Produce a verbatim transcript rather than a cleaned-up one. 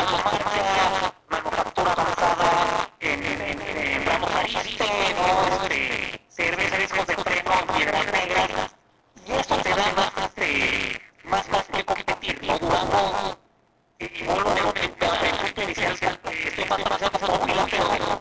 farmacia, manufactura avanzada, en, en, en, en Ramos Arizpe, ¿no? Este, cerveza, discos de freno, piedras negras, y eso te da más, este, más, más que competir, ¿no? Durango, y vuelvo a repetir, el punto inicial, estoy más pasando por muy rápido,